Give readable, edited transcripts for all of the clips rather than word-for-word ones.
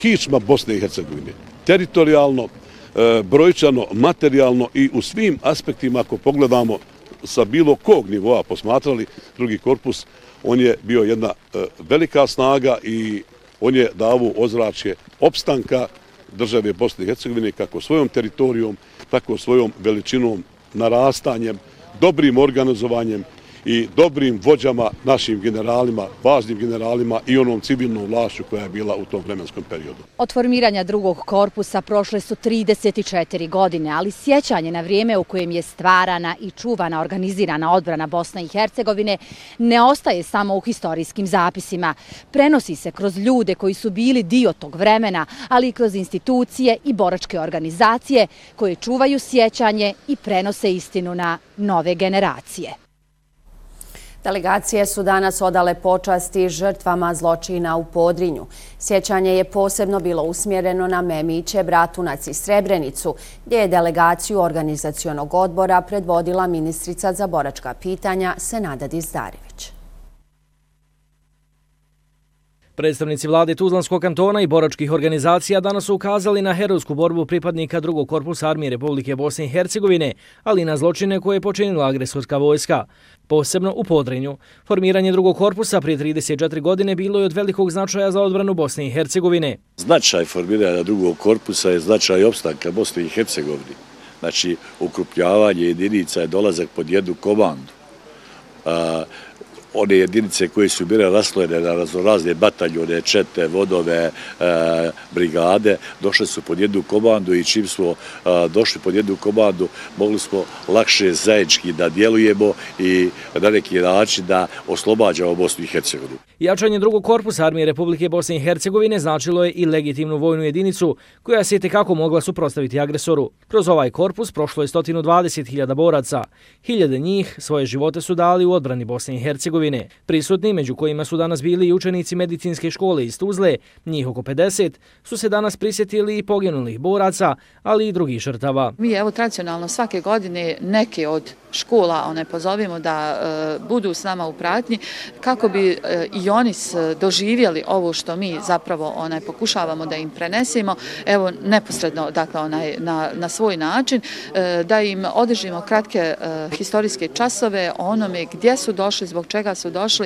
kičma Bosne i Hercegovine. Teritorijalno, brojčano, materijalno i u svim aspektima, ako pogledamo sa bilo kog nivoa posmatrali drugi korpus, on je bio jedna velika snaga i on je dao ozračje opstanka države Bosne i Hercegovine kako svojom teritorijom, tako svojom veličinom, narastanjem, dobrim organizovanjem i dobrim vođama, našim generalima, važnim generalima i onom civilnom vlašću koja je bila u tom vremenskom periodu. Od formiranja drugog korpusa prošle su 34 godine, ali sjećanje na vrijeme u kojem je stvarana i čuvana organizirana odbrana Bosne i Hercegovine ne ostaje samo u historijskim zapisima. Prenosi se kroz ljude koji su bili dio tog vremena, ali i kroz institucije i boračke organizacije koje čuvaju sjećanje i prenose istinu na nove generacije. Delegacije su danas odale počasti žrtvama zločina u Podrinju. Sjećanje je posebno bilo usmjereno na Memiće, Bratunac i Srebrenicu, gdje je delegaciju organizacionog odbora predvodila ministrica za boračka pitanja Senada Dizdarević. Predstavnici vlade Tuzlanskog kantona i boračkih organizacija danas su ukazali na herojsku borbu pripadnika drugog korpusa Armije Republike Bosne i Hercegovine, ali i na zločine koje je počinila agresorska vojska. Posebno u Podrinju. Formiranje drugog korpusa prije 34 godine bilo je od velikog značaja za odbranu Bosne i Hercegovine. Značaj formiranja drugog korpusa je značaj opstanka Bosne i Hercegovine. Znači, ukrupnjavanje jedinica je dolazak pod jednu komandu. One jedinice koje su bile raslojene na raznorazne bataljone, čete, vodove, brigade, došle su pod jednu komandu i čim smo došli pod jednu komandu mogli smo lakše zajednički da djelujemo i na neki način da oslobađamo Bosnu i Hercegovinu. Jačanje drugog korpusa Armije Republike Bosne i Hercegovine značilo je i legitimnu vojnu jedinicu koja se itekako mogla suprotstaviti agresoru. Kroz ovaj korpus prošlo je 120.000 boraca. Hiljade njih svoje živote su dali u odbrani Bosne i Hercegovine. Prisutni, među kojima su danas bili i učenici medicinske škole iz Tuzle, njih oko 50, su se danas prisjetili i poginulih boraca, ali i drugih žrtava. Mi evo tradicionalno svake godine neke od škola pozovimo da budu s nama u pratnji kako bi i oni doživjeli ovo što mi zapravo pokušavamo da im prenesemo, evo neposredno dakle na svoj način, da im održimo kratke historijske časove o onome gdje su došli, zbog čega su došli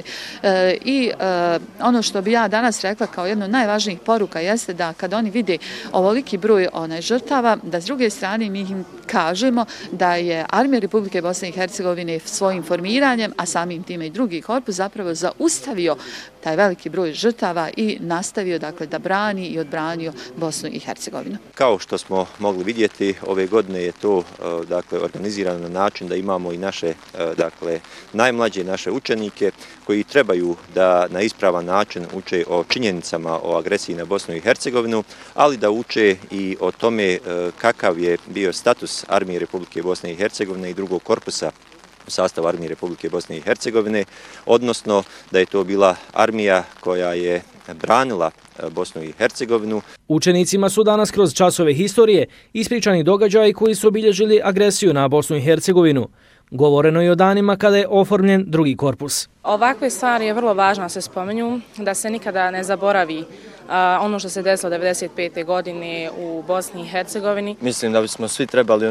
i ono što bi ja danas rekla kao jedno od najvažnijih poruka jeste da kad oni vide ovoliki broj žrtava, da s druge strane mi im kažemo da je Armija Republike Bosne i Hercegovine svojim formiranjem, a samim time i drugi korpus zapravo zaustavio taj veliki broj žrtava i nastavio dakle da brani i odbranio Bosnu i Hercegovinu. Kao što smo mogli vidjeti, ove godine je to dakle organizirano na način da imamo i naše dakle najmlađe naše učenike koji trebaju da na ispravan način uče o činjenicama o agresiji na Bosnu i Hercegovinu, ali da uče i o tome kakav je bio status Armije Republike Bosne i Hercegovine i drugog korpusa u sastavu Armije Republike Bosne i Hercegovine, odnosno da je to bila armija koja je branila Bosnu i Hercegovinu. Učenicima su danas kroz časove historije ispričani događaji koji su obilježili agresiju na Bosnu i Hercegovinu. Govoreno je o danima kada je oformljen drugi korpus. Ovakve stvari je vrlo važno da se spomenju, da se nikada ne zaboravi ono što se desilo 1995. godine u Bosni i Hercegovini. Mislim da bismo svi trebali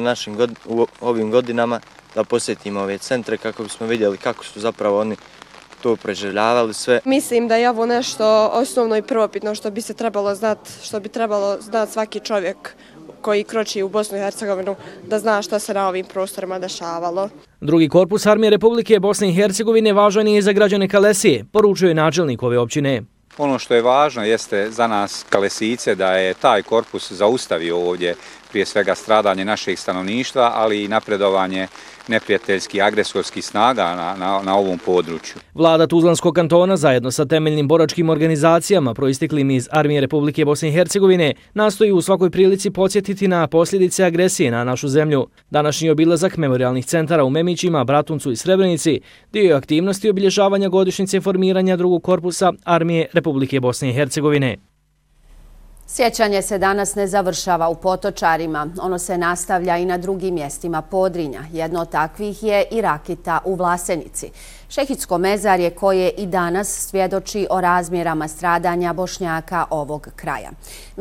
u ovim godinama da posjetimo ove centre kako bismo vidjeli kako su zapravo oni to preživljavali sve. Mislim da je ovo nešto osnovno i prvobitno što bi se trebalo znati, što bi trebalo znati svaki čovjek koji kroči u Bosnu i Hercegovinu, da zna šta se na ovim prostorima dešavalo. Drugi korpus Armije Republike Bosne i Hercegovine važan je i za građane Kalesije, poručuje načelnik ove općine. Ono što je važno jeste za nas Kalesijice da je taj korpus zaustavio ovdje prije svega stradanje našeg stanovništva, ali i napredovanje neprijateljskih agresorskih snaga na ovom području. Vlada Tuzlanskog kantona zajedno sa temeljnim boračkim organizacijama proisteklim iz Armije Republike Bosne i Hercegovine nastoji u svakoj prilici podsjetiti na posljedice agresije na našu zemlju. Današnji obilazak memorialnih centara u Memićima, Bratuncu i Srebrenici dio je aktivnosti obilježavanja godišnjice formiranja drugog korpusa Armije Republike Bosne i Hercegovine. Sjećanje se danas ne završava u Potočarima. Ono se nastavlja i na drugim mjestima Podrinja. Jedno od takvih je i Rakita u Vlasenici. Šehidsko mezarje koje i danas svjedoči o razmjerama stradanja Bošnjaka ovog kraja.